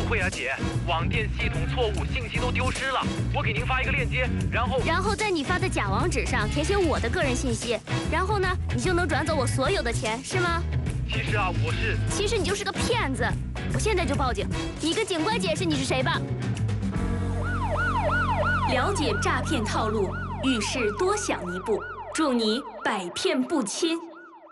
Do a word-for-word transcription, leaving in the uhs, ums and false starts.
会啊，姐，网店系统错误，信息都丢失了。我给您发一个链接，然后然后在你发的假网址上填写我的个人信息，然后呢，你就能转走我所有的钱，是吗？ 其实啊，我是…… 其实你就是个骗子，我现在就报警，你跟警官解释你是谁吧。 了解诈骗套路，遇事多想一步，祝你百骗不侵。